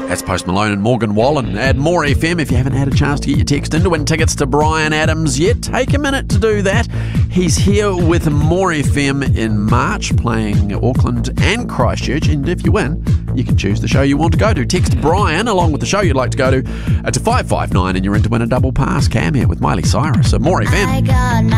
That's Post Malone and Morgan Wallen at More FM. If you haven't had a chance to get your text in to win tickets to Bryan Adams yet, take a minute to do that. He's here with More FM in March, playing Auckland and Christchurch. And if you win, you can choose the show you want to go to. Text Bryan along with the show you'd like to go to 559 and you're in to win a double pass. Cam here with Miley Cyrus at More FM.